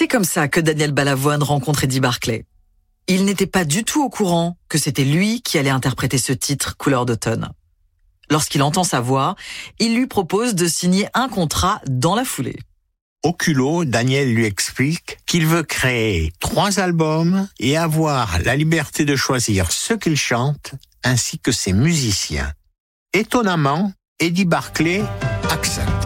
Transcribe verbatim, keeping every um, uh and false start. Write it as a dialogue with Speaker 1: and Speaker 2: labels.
Speaker 1: C'est comme ça que Daniel Balavoine rencontre Eddie Barclay. Il n'était pas du tout au courant que c'était lui qui allait interpréter ce titre Couleur d'automne. Lorsqu'il entend sa voix, il lui propose de signer un contrat dans la foulée.
Speaker 2: Au culot, Daniel lui explique qu'il veut créer trois albums et avoir la liberté de choisir ce qu'il chante ainsi que ses musiciens. Étonnamment, Eddie Barclay accepte.